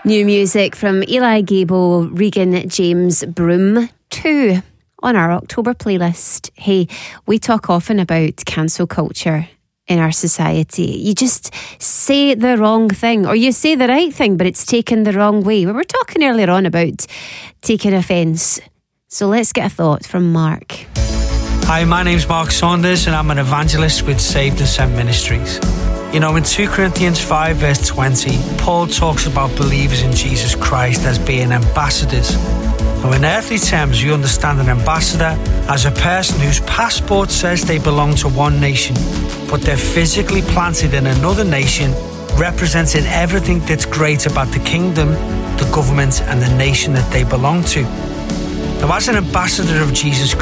New music from Eli Gable, Regan James Broom 2 on our October playlist. Hey, we talk often about cancel culture in our society. You just say the wrong thing, or you say the right thing, but it's taken the wrong way. We were talking earlier on about taking offence. So let's get a thought from Mark. Hi, my name's Mark Saunders and I'm an evangelist with Saved and Sent Ministries. You know, in 2 Corinthians 5 verse 20, Paul talks about believers in Jesus Christ as being ambassadors. Now, in earthly terms, we understand an ambassador as a person whose passport says they belong to one nation, but they're physically planted in another nation, representing everything that's great about the kingdom, the government, and the nation that they belong to. Now, as an ambassador of Jesus